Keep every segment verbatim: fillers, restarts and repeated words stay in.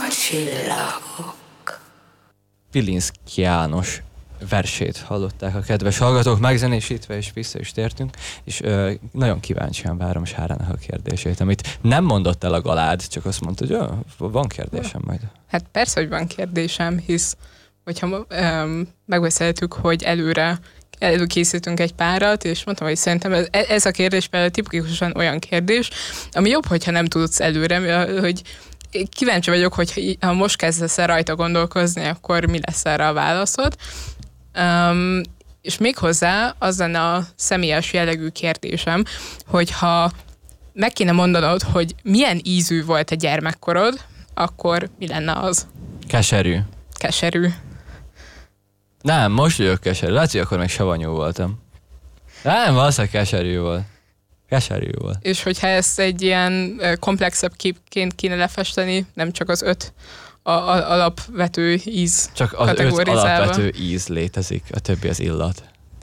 csillagok. Pilinszky János versét hallották a kedves hallgatók, megzenésítve, és vissza is tértünk, és ö, nagyon kíváncsian várom Sárának a kérdését, amit nem mondott el a Galád, csak azt mondta, hogy ö, van kérdésem majd. Hát persze, hogy van kérdésem, hisz hogyha um, megbeszéltük, hogy előre előkészítünk egy párat, és mondtam, hogy szerintem ez, ez a kérdés például tipikusan olyan kérdés, ami jobb, hogyha nem tudsz előre, hogy kíváncsi vagyok, hogy ha most kezdesz el rajta gondolkozni, akkor mi lesz erre a válaszod. Um, és méghozzá az lenne a személyes jellegű kérdésem, hogyha meg kéne mondanod, hogy milyen ízű volt a gyermekkorod, akkor mi lenne az? Keserű. Keserű. Nem, most vagyok keserű. Lehet, hogy akkor még savanyú voltam. Nem, valószínűleg keserű volt. Keserű volt. És hogyha ezt egy ilyen komplexebb képként kéne lefesteni, nem csak az öt a, a, alapvető íz csak az öt alapvető íz létezik, a többi az illat.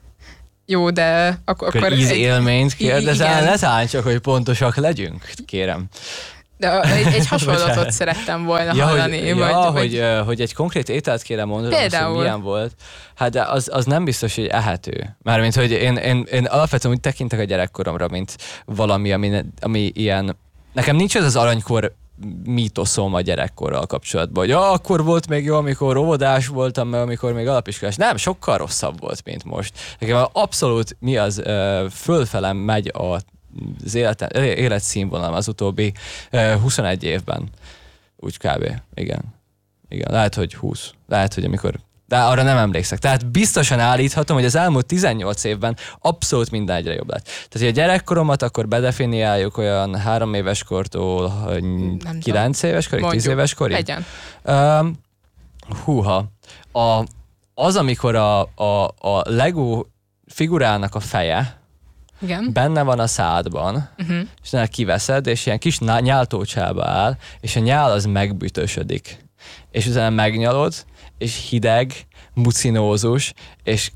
Jó, de ak- akkor... Akkor íz élményt kérdezel, ne szállj csak, hogy pontosak legyünk, kérem. De egy, egy hasonlatot szerettem volna ja, hallani. Hogy, vagy, ja, vagy... Hogy, hogy egy konkrét ételt kérem mondani, hogy milyen volt. Hát de az, az nem biztos, hogy ehető. Mármint, hogy én, én, én alapvetően úgy tekintek a gyerekkoromra, mint valami, ami, ami ilyen... Nekem nincs ez az aranykor mítoszom a gyerekkorral kapcsolatban, hogy ja, akkor volt még jó, amikor óvodás voltam, meg amikor még alapiskolás. Nem, sokkal rosszabb volt, mint most. Nekem abszolút mi az fölfelem megy a az élet, életszínvonalam az utóbbi uh, huszonegy évben. Úgy kb. Igen. Igen. Lehet, hogy húsz. Lehet, hogy amikor... De arra nem emlékszek. Tehát biztosan állíthatom, hogy az elmúlt tizennyolc évben abszolút minden egyre jobb lett. Tehát, hogy a gyerekkoromat akkor bedefiniáljuk olyan három éves kortól kilenc éves korig, tíz éves korig. Legyen. Um, húha. A, az, amikor a, a, a Lego figurának a feje igen. benne van a szádban, uh-huh. és utána kiveszed, és ilyen kis nyáltócsába áll, és a nyál az megbütösödik. És utána megnyalod, és hideg, mucinózus, és,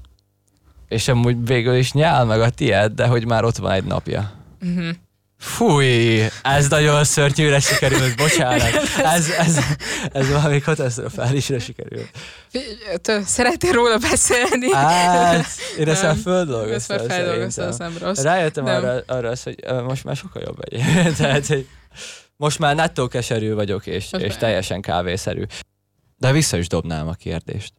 és amúgy végül is nyál meg a tied, de hogy már ott van egy napja. Uh-huh. Fúj, ez nagyon szörnyűre sikerült, bocsánat. Ez, ez, ez valami katasztrofálisra sikerült. Szeretnél róla beszélni? Hát, én ezt már földolgoztam. Ezt már feldolgoztam, az nem rossz. Rájöttem arra, arra az, hogy most már sokkal jobb egy. Tehát, hogy most már nettó keserű vagyok, és, és teljesen kávészerű. De vissza is dobnám a kérdést.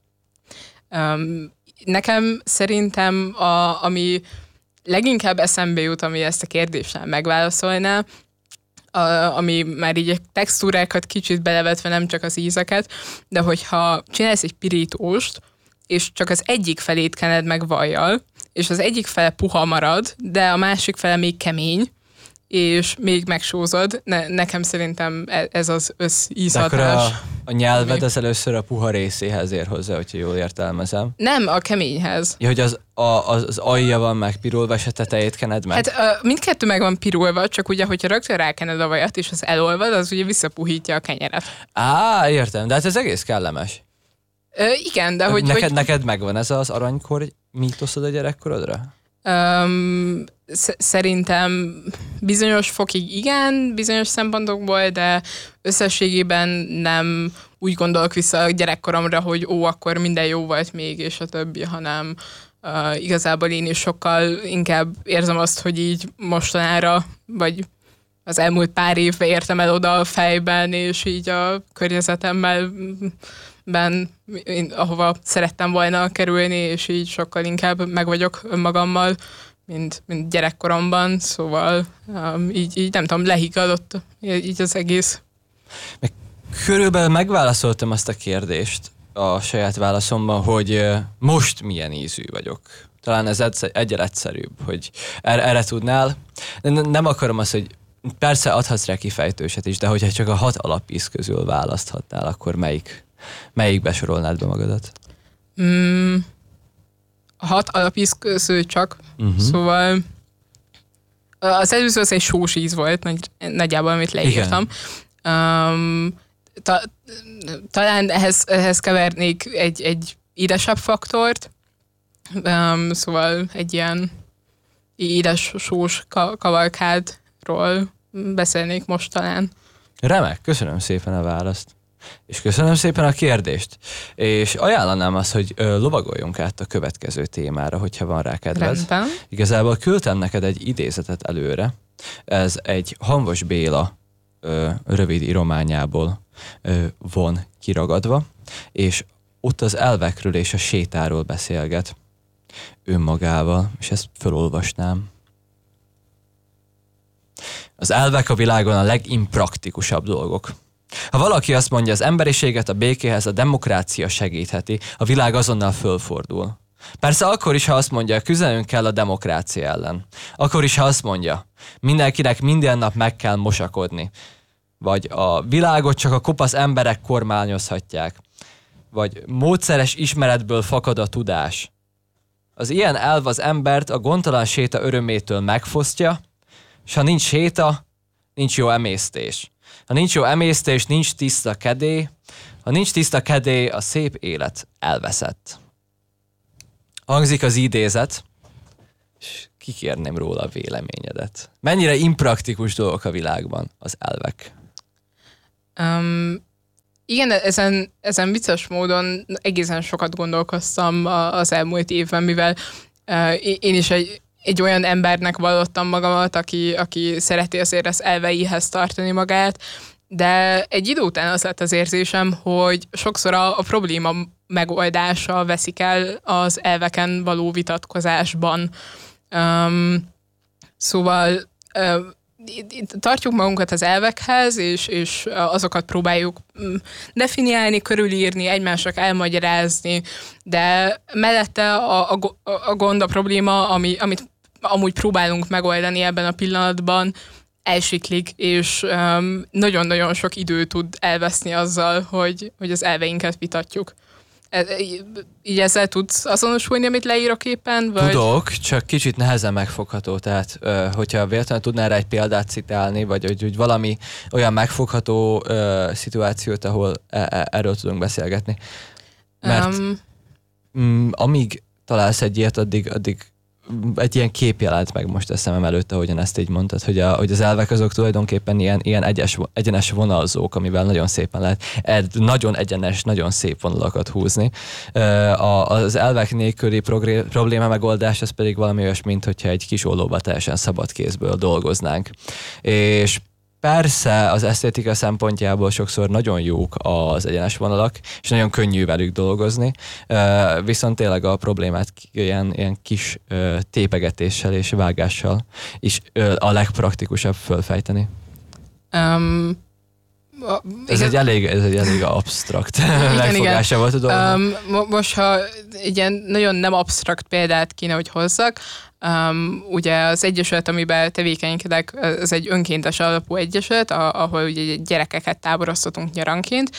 Um, nekem szerintem, a, ami leginkább eszembe jut, ami ezt a kérdéssel megválaszolná, a, ami már így a textúrákat kicsit belevetve, nem csak az ízeket, de hogyha csinálsz egy pirítóst, és csak az egyik felét kened meg vajjal, és az egyik fele puha marad, de a másik fele még kemény, és még megsózod. Ne, nekem szerintem ez az összízhatás. A, a nyelved az először a puha részéhez ér hozzá, hogyha jól értelmezem. Nem, a keményhez. Ja, hogy az, a, az, az alja van meg pirulva, és a tetejét kened meg? Hát a, mindkettő meg van pirulva, csak ugye, hogyha rögtön rákened a vajat, és az elolvad, az ugye visszapuhítja a kenyeret. Á, értem, de hát ez egész kellemes. Ö, igen, de hogy... Neked, hogy... neked megvan ez az aranykor mítoszod a gyerekkorodra? Um, sz- szerintem bizonyos fokig igen, bizonyos szempontokból, de összességében nem úgy gondolok vissza a gyerekkoromra, hogy ó, akkor minden jó volt még, és a többi, hanem uh, igazából én is sokkal inkább érzem azt, hogy így mostanára, vagy az elmúlt pár évben értem el oda a fejben, és így a környezetemmel ben, én, ahova szerettem volna kerülni, és így sokkal inkább meg vagyok önmagammal, mint, mint gyerekkoromban, szóval um, így, így nem tudom, lehiggadott így az egész. Meg körülbelül megválaszoltam azt a kérdést a saját válaszomban, hogy most milyen ízű vagyok. Talán ez egyre egyszerűbb, hogy erre, erre tudnál. Nem akarom azt, hogy persze adhatsz rá kifejtőset is, de hogyha csak a hat alapíz közül választhatnál, akkor melyik? Melyikbe sorolnád be magadat? Mm, a hat alapíz közül csak, uh-huh. Szóval az előző az egy sós íz volt, nagy, nagyjából, amit leírtam. Um, ta, talán ehhez, ehhez kevernék egy, egy édesebb faktort, um, szóval egy ilyen édes-sós kavalkádról beszélnék most talán. Remek, köszönöm szépen a választ. És köszönöm szépen a kérdést. És ajánlanám azt, hogy ö, lovagoljunk át a következő témára, hogyha van rá kedved. Rendben. Igazából küldtem neked egy idézetet előre. Ez egy Hamvas Béla ö, rövid írományából ö, von kiragadva, és ott az elvekről és a sétáról beszélget önmagával, és ezt felolvasnám. Az elvek a világon a legimpraktikusabb dolgok. Ha valaki azt mondja, az emberiséget a békéhez a demokrácia segítheti, a világ azonnal fölfordul. Persze akkor is, ha azt mondja, küzdenünk kell a demokrácia ellen. Akkor is, ha azt mondja, mindenkinek minden nap meg kell mosakodni. Vagy a világot csak a kopasz emberek kormányozhatják. Vagy módszeres ismeretből fakad a tudás. Az ilyen elv az embert a gondtalan séta örömétől megfosztja, és ha nincs séta, nincs jó emésztés. Ha nincs jó emésztés, nincs tiszta kedély. Ha nincs tiszta kedély, a szép élet elveszett. Hangzik az idézet, és kikérném róla a véleményedet. Mennyire impraktikus dolgok a világban az elvek? Um, igen, ezen, ezen vicces módon egészen sokat gondolkoztam az elmúlt évben, mivel uh, én is egy, egy olyan embernek vallottam magamat, aki, aki szereti azért az elveihez tartani magát, de egy idő után az lett az érzésem, hogy sokszor a, a probléma megoldása veszik el az elveken való vitatkozásban. Um, szóval uh, tartjuk magunkat az elvekhez, és, és azokat próbáljuk definiálni, körülírni, egymásnak elmagyarázni, de mellette a, a, a gond, a probléma, ami, amit amúgy próbálunk megoldani ebben a pillanatban, elsiklik, és um, nagyon-nagyon sok idő tud elveszni azzal, hogy, hogy az elveinket vitatjuk. Így ezzel tudsz azonosulni, amit leírok éppen? Vagy? Tudok, csak kicsit nehezen megfogható, tehát hogyha véletlenül tudnál rá egy példát citálni, vagy hogy, hogy valami olyan megfogható uh, szituációt, ahol e- erről tudunk beszélgetni. Mert um, m- amíg találsz egy ilyet, addig, addig egy ilyen kép jelent meg most a szemem előtt, ahogyan ezt így mondtad, hogy, a, hogy az elvek azok tulajdonképpen ilyen, ilyen egyes, egyenes vonalzók, amivel nagyon szépen lehet egy nagyon egyenes, nagyon szép vonalakat húzni. A, az elvek nélküli probléma megoldás, az pedig valami olyas, mint hogyha egy kis ollóba teljesen szabad kézből dolgoznánk. És persze az esztétika szempontjából sokszor nagyon jók az egyenes vonalak, és nagyon könnyű velük dolgozni, viszont tényleg a problémát ilyen, ilyen kis tépegetéssel és vágással is a legpraktikusabb fölfejteni. Um, a, ez, egy elég, ez egy elég absztrakt megfogása volt a dolog. Um, most, ha egy ilyen nagyon nem absztrakt példát kéne, hogy hozzak, Um, ugye az egyesület, amiben tevékenykedek, ez egy önkéntes alapú egyesület, ahol ugye gyerekeket táboroztatunk nyaranként,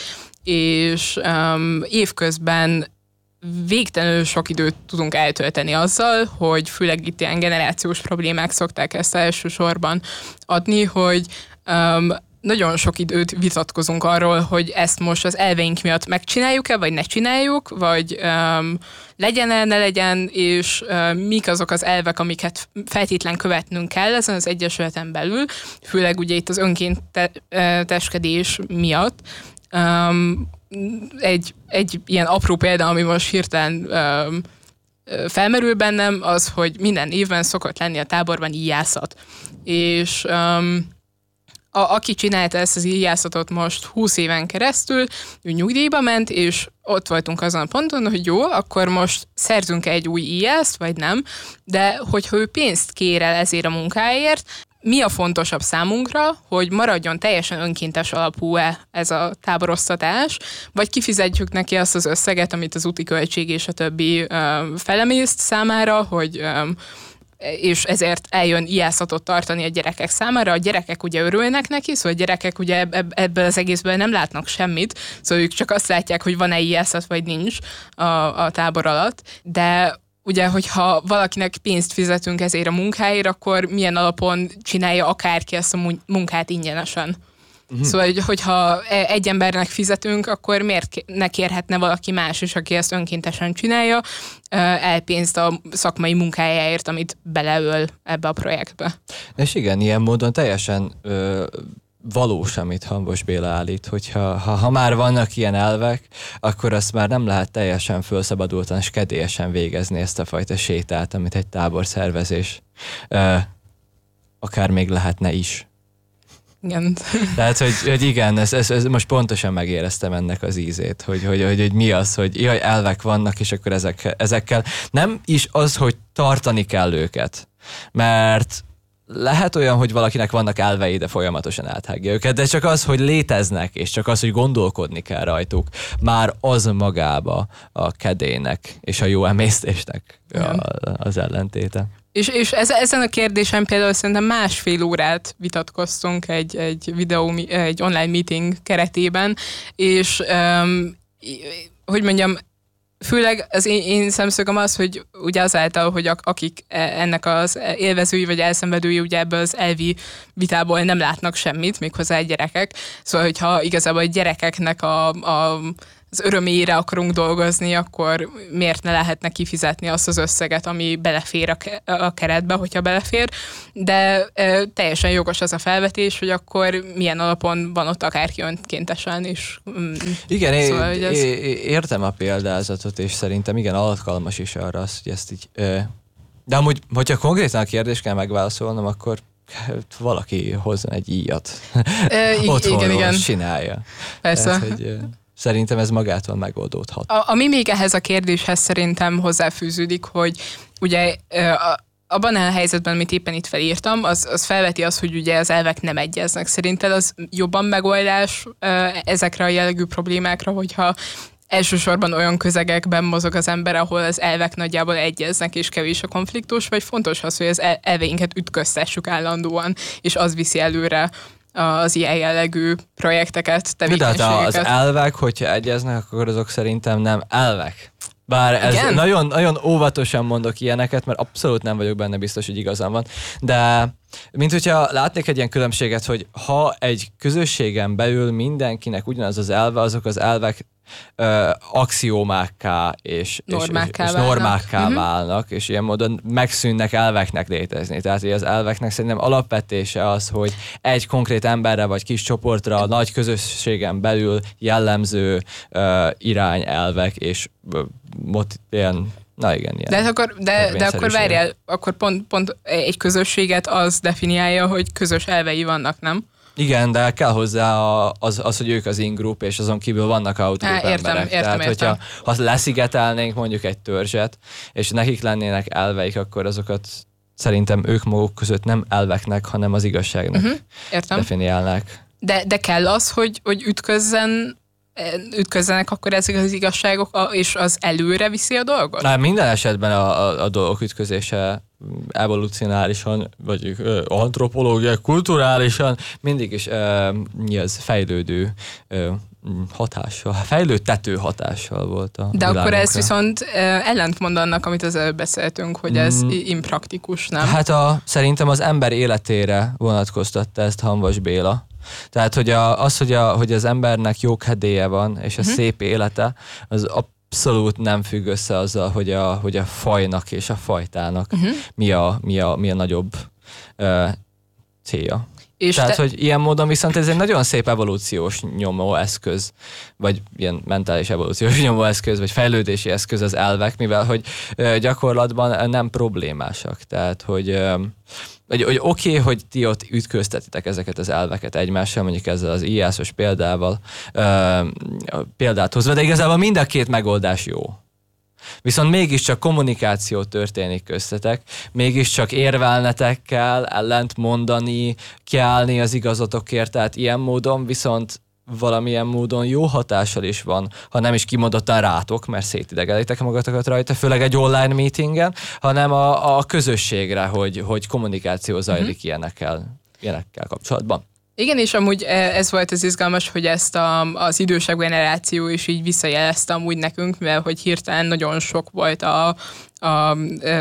és um, évközben végtelenül sok időt tudunk eltölteni azzal, hogy főleg itt ilyen generációs problémák szokták ezt elsősorban adni, hogy um, nagyon sok időt vitatkozunk arról, hogy ezt most az elveink miatt megcsináljuk-e, vagy ne csináljuk, vagy um, legyen-e, ne legyen, és um, mik azok az elvek, amiket feltétlen követnünk kell ezen az egyesületen belül, főleg ugye itt az önkénteskedés miatt. Um, egy, egy ilyen apró példa, ami most hirtelen um, felmerül bennem, az, hogy minden évben szokott lenni a táborban íjászat. És um, A, aki csinálta ezt az íjászatot most húsz éven keresztül, ő nyugdíjba ment, és ott voltunk azon a ponton, hogy jó, akkor most szerzünk egy új íjászt, vagy nem, de hogyha ő pénzt kér el ezért a munkáért, mi a fontosabb számunkra, hogy maradjon teljesen önkéntes alapú-e ez a táboroztatás, vagy kifizetjük neki azt az összeget, amit az úti költség és a többi um, felemészt számára, hogy um, és ezért eljön ijászatot tartani a gyerekek számára. A gyerekek ugye örülnek neki, szóval a gyerekek ugye ebből az egészből nem látnak semmit, szóval ők csak azt látják, hogy van-e ijászat, vagy nincs a, a tábor alatt. De ugye, hogyha valakinek pénzt fizetünk ezért a munkáért, akkor milyen alapon csinálja akárki ezt a munkát ingyenesen. Uh-huh. Szóval, hogyha egy embernek fizetünk, akkor miért ne kérhetne valaki más is, aki ezt önkéntesen csinálja, elpénzt a szakmai munkájáért, amit beleöl ebbe a projektbe. És igen, ilyen módon teljesen ö, valós, amit Hamvas Béla állít, hogyha ha, ha már vannak ilyen elvek, akkor azt már nem lehet teljesen fölszabadultan és kedélyesen végezni ezt a fajta sétát, amit egy táborszervezés uh, akár még lehetne is. Igen. Tehát, hogy, hogy igen, ez, ez, ez most pontosan megéreztem ennek az ízét, hogy, hogy, hogy, hogy mi az, hogy jaj, elvek vannak, és akkor ezek, ezekkel nem is az, hogy tartani kell őket, mert lehet olyan, hogy valakinek vannak elvei, de folyamatosan áthágja őket, de csak az, hogy léteznek, és csak az, hogy gondolkodni kell rajtuk, már az magába a kedélynek és a jó emésztésnek a, az ellentéte. És, és ezen a kérdésen például szerintem másfél órát vitatkoztunk egy, egy videó, egy online meeting keretében, és um, hogy mondjam, főleg az én, én szemszögem az, hogy ugye azáltal, hogy akik ennek az élvezői vagy elszenvedői ugye ebből az elvi vitából nem látnak semmit, méghozzá gyerekek. Szóval, hogyha igazából a gyerekeknek a, a az örömére akarunk dolgozni, akkor miért ne lehetne kifizetni azt az összeget, ami belefér a, ke- a keretbe, hogyha belefér. De e, teljesen jogos az a felvetés, hogy akkor milyen alapon van ott akárki önkéntesen is. Igen, szóval, é- ez... é- értem a példázatot, és szerintem igen, alkalmas is arra az, hogy ezt így... Ö... De amúgy, hogyha konkrétan a kérdést kell megválaszolnom, akkor valaki hozzon egy íjat. E, Otthonról igen, igen. csinálja. Persze. Ez, hogy, szerintem ez magától megoldódhat. A, ami még ehhez a kérdéshez szerintem hozzáfűződik, hogy ugye a, abban a helyzetben, amit éppen itt felírtam, az, az felveti azt, hogy ugye az elvek nem egyeznek. Szerinted az jobban megoldás ezekre a jellegű problémákra, hogyha elsősorban olyan közegekben mozog az ember, ahol az elvek nagyjából egyeznek, és kevés a konfliktus, vagy fontos az, hogy az elveinket ütköztessük állandóan, és az viszi előre az ilyen jellegű projekteket, tevékenységeket. De az elvek, hogyha egyeznek, akkor azok szerintem nem elvek. Bár ez nagyon, nagyon óvatosan mondok ilyeneket, mert abszolút nem vagyok benne biztos, hogy igazam van. De mint hogyha látnék egy ilyen különbséget, hogy ha egy közösségen belül mindenkinek ugyanaz az elve, azok az elvek ö, axiómákká és, normákká és, és, és normákká uh-huh. válnak, és ilyen módon megszűnnek elveknek létezni. Tehát az elveknek szerintem alapvetése az, hogy egy konkrét emberre vagy kis csoportra a nagy közösségen belül jellemző ö, irányelvek és ö, mot, ilyen Na igen, ilyen. De, akkor, de, de akkor várjál, akkor pont, pont egy közösséget az definiálja, hogy közös elvei vannak, nem? Igen, de kell hozzá az, az, hogy ők az in-group, és azon kívül vannak out-group emberek. Értem, értem, Tehát, értem. hogyha ha leszigetelnénk mondjuk egy törzset, és nekik lennének elveik, akkor azokat szerintem ők maguk között nem elveknek, hanem az igazságnak uh-huh, értem. definiálnák. De, de kell az, hogy, hogy ütközzen ütközzenek akkor ezek az igazságok, és az előre viszi a dolgot? Na, minden esetben a, a, a dolgok ütközése evolucionálisan, vagy ö, antropológiai, kulturálisan mindig is ö, mi az fejlődő ö, hatással, fejlődtető hatással volt a De világunkra. akkor ez viszont ö, ellentmond annak, amit az előbb beszéltünk, hogy ez mm. impraktikus, nem? Hát a, szerintem az ember életére vonatkoztatta ezt Hamvas Béla. Tehát, hogy a, az, hogy, a, hogy az embernek jó kedélye van, és a uh-huh. szép élete, az abszolút nem függ össze azzal, hogy a, hogy a fajnak és a fajtának uh-huh. mi, a, mi, a, mi a nagyobb uh, célja. És Tehát, te... hogy ilyen módon viszont ez egy nagyon szép evolúciós nyomóeszköz, vagy ilyen mentális evolúciós nyomóeszköz, vagy fejlődési eszköz az elvek, mivel hogy uh, gyakorlatban nem problémásak. Tehát, hogy uh, hogy, hogy oké, okay, hogy ti ott ütköztetitek ezeket az elveket egymással, mondjuk ezzel az íjászos példával, ö, példát hozva, de igazából mind a két megoldás jó. Viszont mégiscsak kommunikáció történik köztetek, mégiscsak érvelnetek kell, ellent mondani, kiállni az igazatokért, tehát ilyen módon viszont valamilyen módon jó hatással is van, ha nem is kimondottan rátok, mert szétidegelitek magatokat rajta, főleg egy online meetingen, hanem a, a közösségre, hogy, hogy kommunikáció zajlik uh-huh. ilyenekkel, ilyenekkel kapcsolatban. Igen, és amúgy ez volt az izgalmas, hogy ezt a, az idősebb generáció is így visszajelezte amúgy nekünk, mivel hogy hirtelen nagyon sok volt a, a, a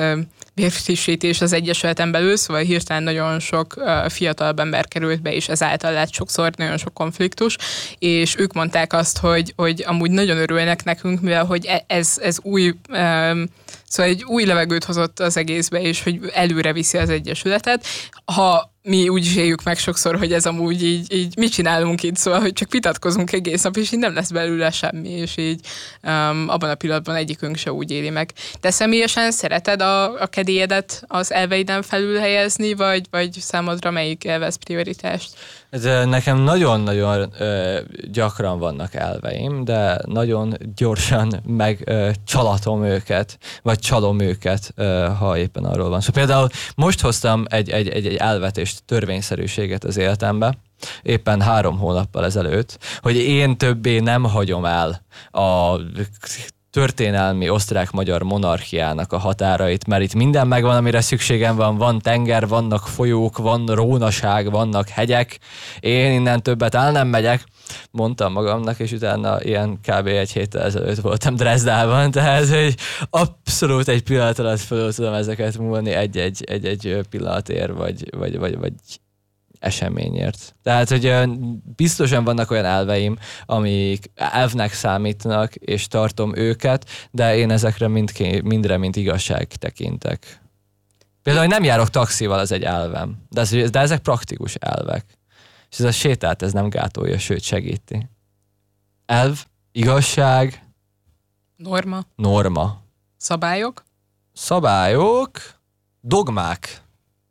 vérfrissítés az Egyesületen belül, szóval hirtelen nagyon sok uh, fiatalabb ember került be, és ezáltal lett sokszor nagyon sok konfliktus, és ők mondták azt, hogy, hogy amúgy nagyon örülnek nekünk, mivel hogy ez, ez új, um, szóval egy új levegőt hozott az egészbe, és hogy előre viszi az Egyesületet. Ha mi úgy is éljük meg sokszor, hogy ez amúgy így, így mit csinálunk itt, szóval, hogy csak vitatkozunk egész nap, és így nem lesz belőle semmi, és így um, abban a pillanatban egyikünk se úgy éli meg. Te személyesen szereted a, a kedélyedet az elveiden felül helyezni, vagy, vagy számodra melyik elvesz prioritást? Ez, nekem nagyon-nagyon ö, gyakran vannak elveim, de nagyon gyorsan meg ö, csalatom őket, vagy csalom őket, ö, ha éppen arról van. Szóval például most hoztam egy, egy, egy, egy elvet és törvényszerűséget az életembe, éppen három hónappal ezelőtt, hogy én többé nem hagyom el a történelmi osztrák-magyar monarchiának a határait, mert itt minden megvan, amire szükségem van, van tenger, vannak folyók, van rónaság, vannak hegyek, én innen többet el nem megyek, mondtam magamnak, és utána ilyen kb. Egy héttel ezelőtt voltam Dresdában, tehát hogy abszolút egy pillanat alatt felül tudom ezeket múlni egy-egy, egy-egy pillanatért, vagy, vagy, vagy, vagy eseményért. Tehát, hogy biztosan vannak olyan elveim, amik elvnek számítanak, és tartom őket, de én ezekre mind, mindre, mint igazság tekintek. Például, hogy nem járok taxival, az egy elvem, de, ez, de ezek praktikus elvek. És ez a sétát, ez nem gátolja, sőt segíti. Elv, igazság, norma, norma. Szabályok? Szabályok, dogmák.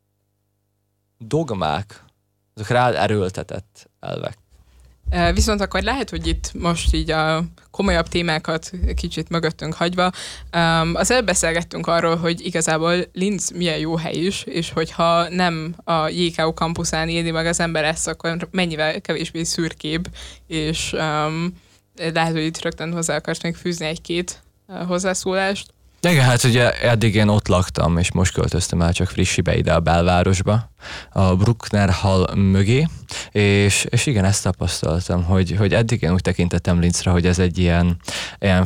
Dogmák. Azok rád erőltetett elvek. Viszont akkor lehet, hogy itt most így a komolyabb témákat kicsit mögöttünk hagyva, az előbb beszélgettünk arról, hogy igazából Linz milyen jó hely is, és hogyha nem a jé ká u kampuszán éli meg az ember ezt, akkor mennyivel kevésbé szürkébb, és um, lehet, hogy itt rögtön hozzá akarsz még fűzni egy-két hozzászólást. Igen, hát ugye eddig én ott laktam, és most költöztem el csak frissibe ide a belvárosba, a Bruckner Hall mögé, és, és igen, ezt tapasztaltam, hogy, hogy eddig én úgy tekintettem Linzre, hogy ez egy ilyen, ilyen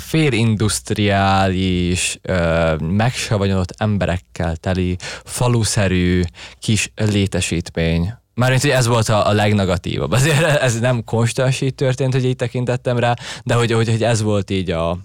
félindustriális, megsavanyodott emberekkel teli, faluszerű kis létesítmény. Mármint, hogy ez volt a, a legnegatívabb. Azért ez nem konstans így történt, hogy így tekintettem rá, de hogy, hogy, hogy ez volt így a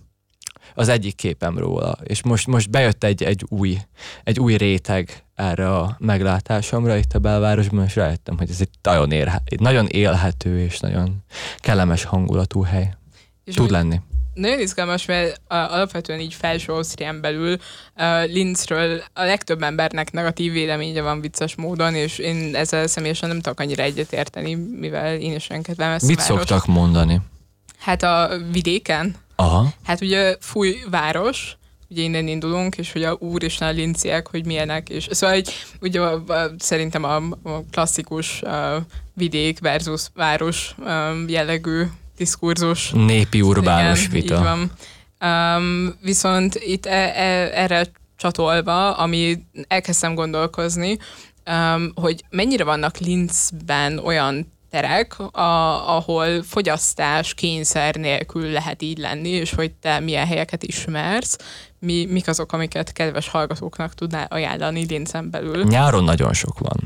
az egyik képem róla, és most, most bejött egy, egy, új, egy új réteg erre a meglátásomra itt a belvárosban, és rájöttem, hogy ez egy nagyon, élhe, egy nagyon élhető és nagyon kellemes hangulatú hely. És tud lenni. Nagyon izgalmas, mert alapvetően így felső Ausztrián belül uh, Linzről a legtöbb embernek negatív véleménye van vicces módon, és én ezzel személyesen nem tudok annyira egyetérteni, mivel én is renkedvem ezt a Mit város. Szoktak mondani? Hát a vidéken. Aha. Hát ugye fúj város, ugye innen indulunk, és hogy a úristen a linciek, hogy milyenek, és szóval egy, ugye a, a, szerintem a, a klasszikus a vidék versus város um, jellegű diskurzus. Népi urbánus igen, vita. Így van. Um, viszont itt e, e, erre csatolva, ami elkezdtem gondolkozni, um, hogy mennyire vannak Linzben olyan terek, a, ahol fogyasztás kényszer nélkül lehet így lenni, és hogy te milyen helyeket ismersz, mi, mik azok, amiket kedves hallgatóknak tudnál ajánlani Linzen belül? Nyáron nagyon sok van.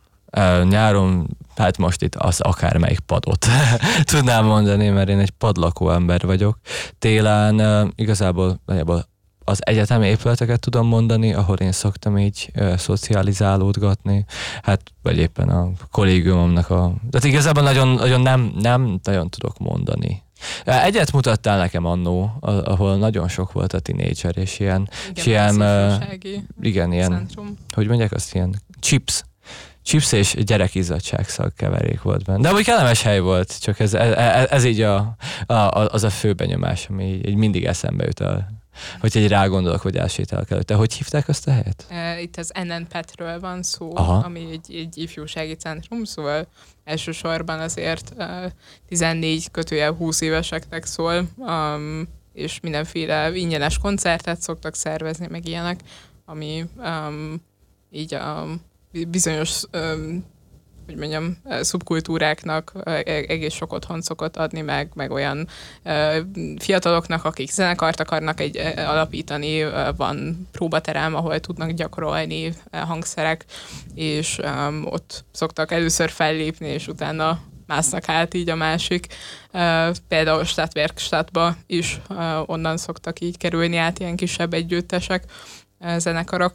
Uh, nyáron, hát most itt az akármelyik padot tudnám mondani, mert én egy padlakó ember vagyok. Télen uh, igazából, igazából az egyetemi épületeket tudom mondani, ahol én szoktam így uh, szocializálódgatni, hát vagy éppen a kollégiumomnak a... Tehát igazából nagyon, nagyon nem, nem nagyon tudok mondani. Egyet mutattál nekem annó, ahol nagyon sok volt a tinédzser, és ilyen... Igen, és ilyen uh, igen, ilyen... Centrum. Hogy mondják azt, ilyen chips. Chips és gyerekizzadságszag keverék volt benne. De amúgy kellemes hely volt, csak ez, ez, ez így a, a, az a fő benyomás, ami így mindig eszembe jut el. Hogy egy rágondolok, hogy elsétálok előtte. Hogy hívták azt a helyet? Itt az en en pé-ről van szó, aha, ami egy, egy ifjúsági centrum, szóval elsősorban azért tizennégy kötőjel húsz éveseknek szól, um, és mindenféle ingyenes koncertet szoktak szervezni, meg ilyenek, ami um, így a bizonyos um, hogy mondjam, szubkultúráknak egész sok otthon szokott adni, meg, meg olyan uh, fiataloknak, akik zenekart akarnak egy, uh, alapítani, uh, van próbaterem, ahol tudnak gyakorolni uh, hangszerek, és um, ott szoktak először fellépni, és utána másznak át így a másik. Uh, például Stadtwerkstattba is uh, onnan szoktak így kerülni át ilyen kisebb együttesek, uh, zenekarok.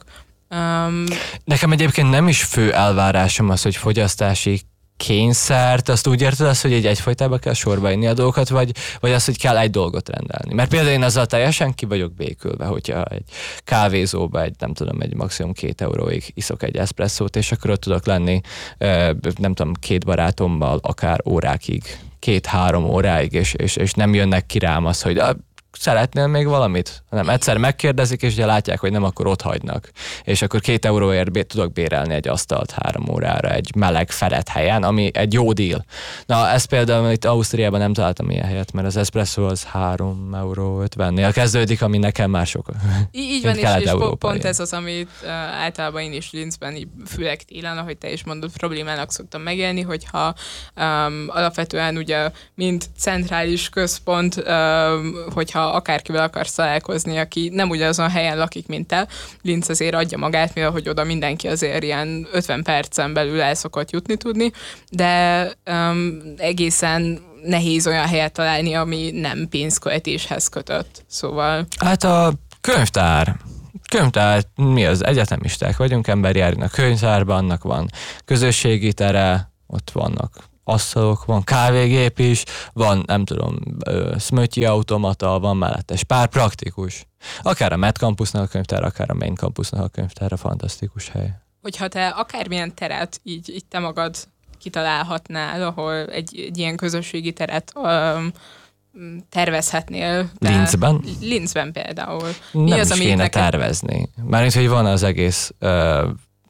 Um, Nekem egyébként nem is fő elvárásom az, hogy fogyasztási kényszert, azt úgy érted azt, hogy egy egyfolytában kell sorba inni a dolgokat, vagy, vagy az, hogy kell egy dolgot rendelni. Mert például én azzal teljesen ki vagyok békülve, hogyha egy kávézóba egy, nem tudom, egy maximum két euróig iszok egy eszpresszót, és akkor ott tudok lenni, nem tudom, két barátommal akár órákig, két-három óráig, és, és, és nem jönnek ki rám az, hogy szeretnél még valamit? Hanem egyszer megkérdezik, és ugye látják, hogy nem, akkor ott hagynak. És akkor két euróért bé- tudok bérelni egy asztalt három órára egy meleg, fedett helyen, ami egy jó deal. Na, ezt például itt Ausztriában nem találtam ilyen helyet, mert az espresso az három euró ötvennél kezdődik, ami nekem már sok. Így, így van, és, és pont ez az, amit uh, általában én is Linzben, így főleg télen, ahogy te is mondod, problémának szoktam megélni, hogyha um, alapvetően ugye, mint centrális központ, um, hogyha akárkivel akarsz találkozni, aki nem ugyanazon a helyen lakik, mint te. Linz azért adja magát, mivel hogy oda mindenki azért ilyen ötven percen belül el szokott jutni tudni, de um, egészen nehéz olyan helyet találni, ami nem pénzköltéshez kötött. Szóval... Hát a könyvtár. Könyvtár, mi az? Egyetemisták vagyunk, ember járni a könyvtárban, annak van közösségi tere, ott vannak asztalok, van kávégép is, van, nem tudom, smoothie automata, van mellette pár praktikus. Akár a Met Campusnak a könyvtár, akár a Main Campusnak a könyvtár, fantasztikus hely. Hogyha te akármilyen teret így, így te magad kitalálhatnál, ahol egy, egy ilyen közösségi teret um, tervezhetnél. Linzben? Linzben például. Mi nem az, is kéne neked... tervezni. Mármint, hogy van az egész... Uh,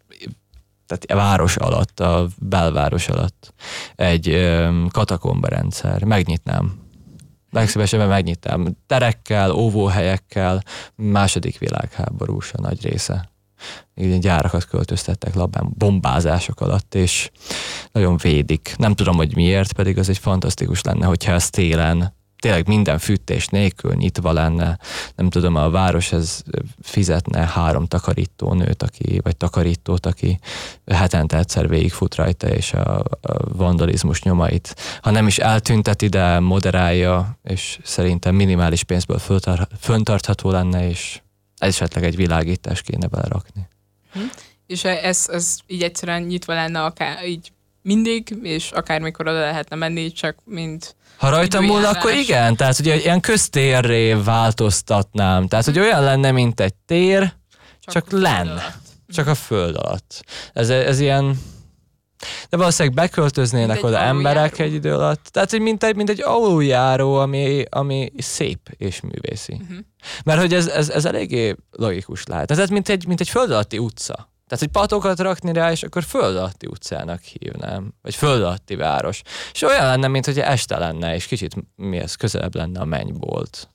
tehát a város alatt, a belváros alatt egy um, katakomba rendszer. Megnyitnám. Legszívesebben megnyitnám. Terekkel, óvóhelyekkel, második világháborús a nagy része. Így gyárakat költöztettek labán bombázások alatt, és nagyon védik. Nem tudom, hogy miért, pedig az egy fantasztikus lenne, hogyha ez télen tényleg minden fűtés nélkül nyitva lenne. Nem tudom, a város ez fizetne három takarítónőt, aki, vagy takarítót, aki hetente egyszer végigfut rajta, és a, a vandalizmus nyomait, ha nem is eltünteti, de moderálja, és szerintem minimális pénzből föntartható lenne, és esetleg egy világítást kéne belerakni. Hm. És ez, ez így egyszerűen nyitva lenne akár így mindig, és akármikor oda lehetne menni, csak mint ha rajtam múlna, akkor igen. Tehát, hogy ilyen köztérré változtatnám. Tehát, hogy olyan lenne, mint egy tér, csak, csak lenn. Csak a föld alatt. Ez, ez ilyen... De valószínűleg beköltöznének oda emberek egy idő alatt. Tehát, hogy mint egy, mint egy aluljáró, ami, ami szép és művészi. Uh-huh. Mert hogy ez, ez, ez eléggé logikus lehet. Tehát, mint egy, mint egy föld alatti utca. Tehát, hogy patokat rakni rá, és akkor föld alatti utcának hívnám. Vagy föld alatti város. És olyan lenne, mint hogy este lenne, és kicsit mi ez, közelebb lenne a mennybolt.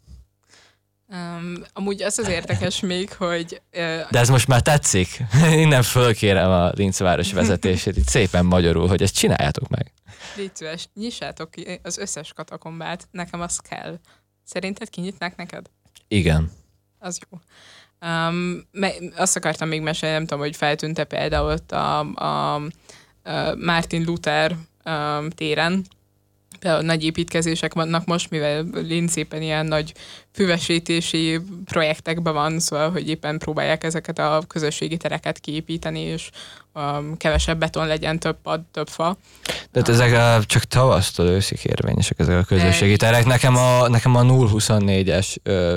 Um, amúgy az az érdekes még, hogy... Uh, De ez most már tetszik. Innen fölkérem a Linz város vezetését, itt szépen magyarul, hogy ezt csináljátok meg. Légy szíves, nyissátok ki az összes katakombát, nekem az kell. Szerinted kinyitnák neked? Igen. Az jó. Um, azt akartam még mesélni, nem tudom, hogy feltűnt-e például ott a, a, a Martin Luther um, téren. Például nagy építkezések vannak most, mivel Linz éppen ilyen nagy füvesítési projektekben van, szóval, hogy éppen próbálják ezeket a közösségi tereket kiépíteni, és um, kevesebb beton legyen, több pad, több fa. Tehát ezek a, csak tavasztól őszig érvényesek ezek a közösségi terek. Nekem a, nekem a nulla huszonnégyes ö,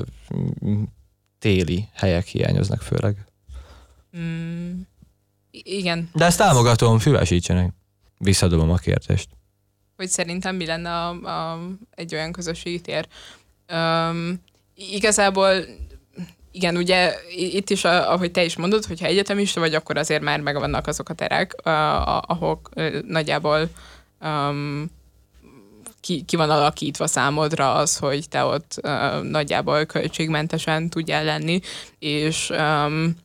téli helyek hiányoznak főleg. Mm, igen. De ezt támogatom, füvesítsenek. Visszadobom a kérdést. Hogy szerintem mi lenne a, a, egy olyan közösségi tér. Um, igazából, igen, ugye itt is, ahogy te is mondod, hogyha egyetemista vagy, akkor azért már megvannak azok a terek, uh, ahol uh, nagyjából um, ki, ki van alakítva számodra az, hogy te ott uh, nagyjából költségmentesen tudjál lenni, és um,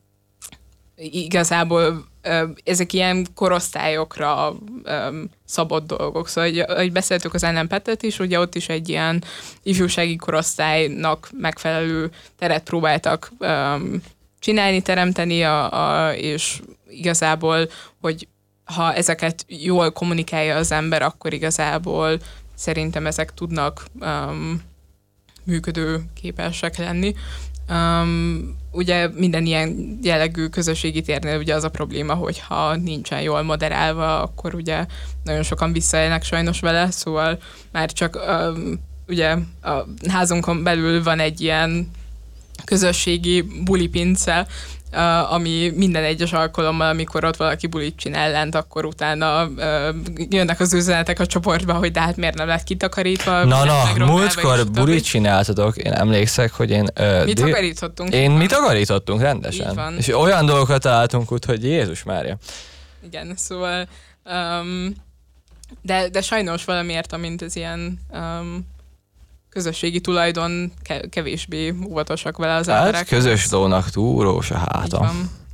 igazából ezek ilyen korosztályokra um, szabott dolgok. Szóval, hogy, hogy beszéltük az ellenpetet is, ugye ott is egy ilyen ifjúsági korosztálynak megfelelő teret próbáltak um, csinálni, teremteni, a, a, és igazából, hogy ha ezeket jól kommunikálja az ember, akkor igazából szerintem ezek tudnak um, működő képesek lenni. Um, ugye minden ilyen jellegű közösségi térnél ugye az a probléma, hogy ha nincsen jól moderálva, akkor ugye nagyon sokan visszaélnek sajnos vele, szóval már csak um, ugye a házunkon belül van egy ilyen közösségi bulipince, Uh, ami minden egyes alkalommal, amikor ott valaki bulit csinál lent, akkor utána uh, jönnek az üzenetek a csoportba, hogy de hát miért nem lett kitakarítva. Na, na, múltkor bulit csináltatok, én emlékszek, hogy én... Uh, mi takarítottunk. Én mi takarítottunk rendesen. És olyan dolgokat találtunk úgy, hogy Jézus Mária. Igen, szóval... Um, de, de sajnos valamiért, amint ez ilyen... Um, közösségi tulajdon kevésbé óvatosak vele az hát, emberek. Közös lónak túrós a háta.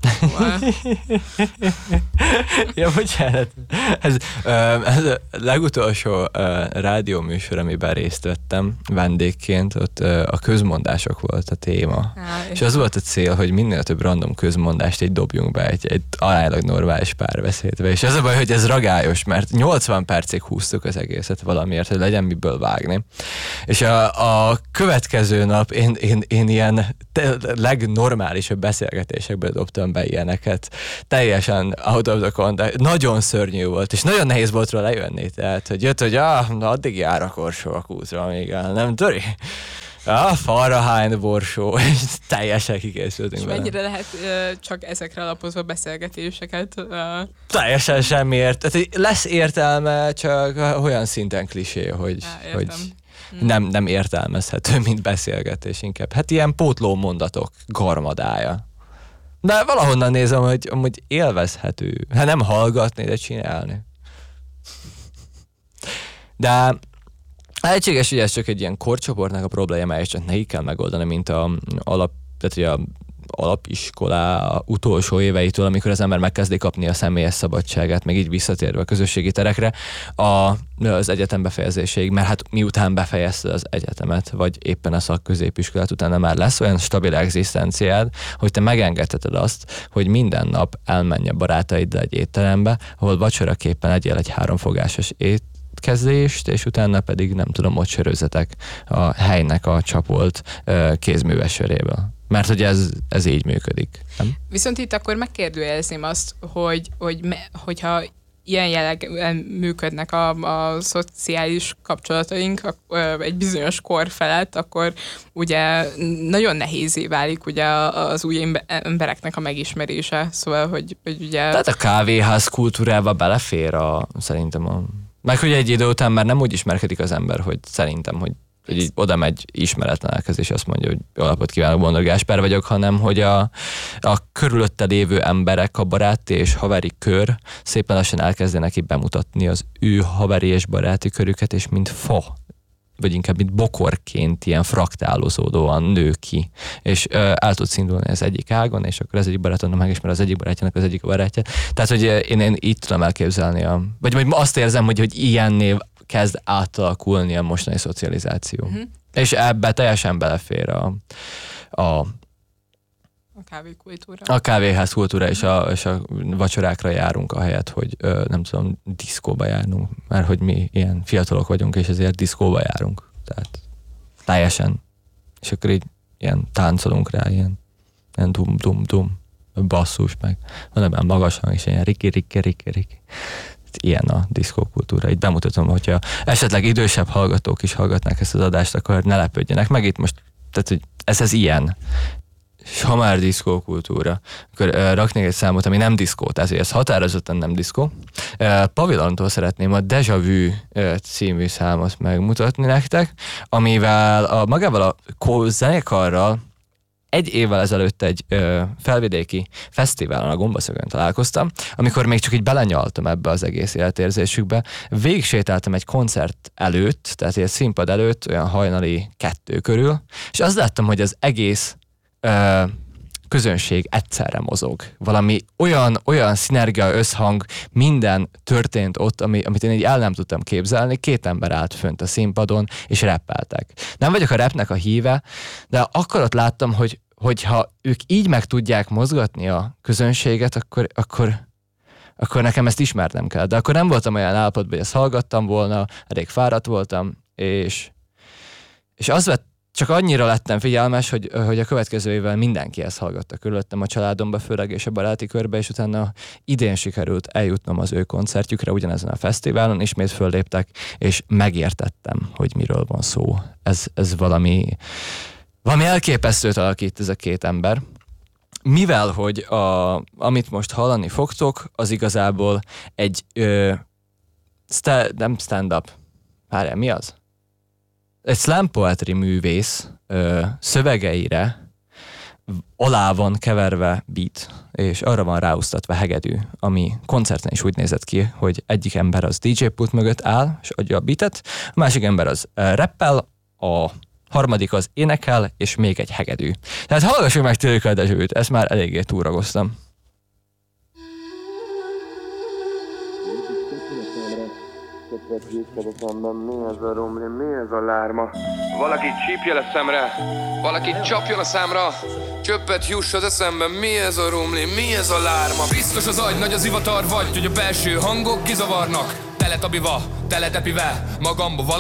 Ja, bocsánat. Ez, ez a legutolsó rádióműsor, amiben részt vettem vendégként, ott a közmondások volt a téma. Á, és az volt a cél, hogy minél több random közmondást így dobjunk be egy, egy aránylag normális párbeszédbe. És az a baj, hogy ez ragályos, mert nyolcvan percig húztuk az egészet valamiért, hogy legyen miből vágni. És a, a következő nap én, én, én ilyen legnormálisabb beszélgetésekből dobtam be ilyeneket. Teljesen out of the context. Nagyon szörnyű volt, és nagyon nehéz volt róla lejönni. Tehát, hogy jött, hogy ah, addig jár a korsó a kútra, amíg nem töri. Ah, falra hány borsó, és teljesen kikészültünk és vele. mennyire lehet uh, csak ezekre alapozva beszélgetéseket? Uh... Teljesen semmiért. Tehát lesz értelme, csak olyan szinten klisé, hogy, Há, hogy hmm. nem, nem értelmezhető, mint beszélgetés inkább. Hát ilyen pótló mondatok garmadája. De valahonnan nézem, hogy amúgy élvezhető. Hát nem hallgatni, de csinálni. De lehetséges, hogy ez csak egy ilyen korcsoportnak a problémája, és csak nekik kell megoldani, mint a alap, tehát a alapiskolá utolsó éveitől, amikor az ember megkezdi kapni a személyes szabadságát, meg így visszatérve a közösségi terekre, a, az egyetem befejezéséig, mert hát miután befejezted az egyetemet, vagy éppen a szakközépiskolát, utána már lesz olyan stabil egzisztenciád, hogy te megengedheted azt, hogy minden nap elmenj a barátaiddal egy étterembe, ahol vacsoraképpen egyél egy háromfogásos ét kezdést, és utána pedig nem tudom, ott sörözzetek a helynek a csapolt kézműves söréből. Mert hogy ez, ez így működik. Nem? Viszont itt akkor megkérdőjelezném azt, hogy, hogy me, hogyha ilyen jellegűen működnek a, a szociális kapcsolataink egy bizonyos kor felett, akkor ugye nagyon nehézé válik ugye az új embereknek a megismerése. Szóval, hogy, hogy ugye... Tehát a kávéház kultúrába belefér a, szerintem a... Meg hogy egy idő után már nem úgy ismerkedik az ember, hogy szerintem, hogy, hogy így oda megy ismeretlenekhez, és azt mondja, hogy jó napot kívánok, Bondor Gáspár vagyok, hanem hogy a, a körülötte lévő emberek, a baráti és haveri kör szépen lassan elkezdenek ki bemutatni az ő haveri és baráti körüket, és mint fa, vagy inkább mint bokorként ilyen fraktálozódóan nő ki, és ö, el tudsz indulni az egyik ágon, és akkor az egyik barátomnak megismer az egyik barátjának az egyik barátját. Tehát, hogy én, én így tudom elképzelni, a, vagy, vagy azt érzem, hogy, hogy ilyennél kezd átalakulni a mostani szocializáció. Uh-huh. És ebbe teljesen belefér a, a A kávékultúra. A kávéház kultúra, és a, és a vacsorákra járunk ahelyett, hogy ö, nem tudom, diszkóba járnunk, mert hogy mi ilyen fiatalok vagyunk, és ezért diszkóba járunk. Tehát teljesen. És akkor így ilyen táncolunk rá, ilyen, ilyen dum-dum-dum, basszus meg. Van ebben magasan, és ilyen riki-riki-riki-riki. Ilyen a diszkókultúra. Itt bemutatom, hogyha esetleg idősebb hallgatók is hallgatnák ezt az adást, akkor ne lepődjenek meg. Itt most, tehát, hogy ez, ez ilyen. És ha már diszkókultúra, akkor uh, raknék egy számot, ami nem diszkó, tehát ez határozottan nem diszkó. Uh, Pavilontól szeretném a Déjà Vu uh, című számot megmutatni nektek, amivel a, magával a zenekarral egy évvel ezelőtt egy ö, felvidéki fesztiválon a Gombaszögön találkoztam, amikor még csak így belenyaltam ebbe az egész életérzésükbe. Végsétáltam egy koncert előtt, tehát egy színpad előtt, olyan hajnali kettő körül, és azt láttam, hogy az egész ö, közönség egyszerre mozog. Valami olyan, olyan szinergia, összhang, minden történt ott, ami, amit én így el nem tudtam képzelni. Két ember állt fönt a színpadon, és rappeltek. Nem vagyok a rapnek a híve, de akkor ott láttam, hogy hogyha ők így meg tudják mozgatni a közönséget, akkor, akkor, akkor nekem ezt ismernem kell. De akkor nem voltam olyan állapotban, hogy ezt hallgattam volna, elég fáradt voltam, és, és az vett csak annyira lettem figyelmes, hogy, hogy a következő évvel mindenki ezt hallgatta körülöttem a családomba, főleg és a baráti körbe, és utána idén sikerült eljutnom az ő koncertjükre ugyanezen a fesztiválon, ismét fölléptek, és megértettem, hogy miről van szó. Ez, ez valami, valami elképesztőt alakít ez a két ember. Mivel, hogy a, amit most hallani fogtok, az igazából egy ö, sta, nem stand-up, várjál, mi az? Egy slam poetry művész ö, szövegeire alá van keverve beat, és arra van ráúsztatva hegedű, ami koncerten is úgy nézett ki, hogy egyik ember az dé dzsé pult mögött áll, és adja a beatet, a másik ember az ö, rappel, a harmadik az énekel, és még egy hegedű. Tehát hallgassuk meg tőlük a Dezsőt, ezt már eléggé túragoztam. Mi ez a rumli, mi ez a lárma? Valaki csípje a szemre, valaki csapjon a számra. Csöppet juss az eszembe, mi ez a rumli, mi ez a lárma? Biztos az agy, nagy az ivatar vagy, hogy a belső hangok kizavarnak. Tele tabiva, tele tepive, magamba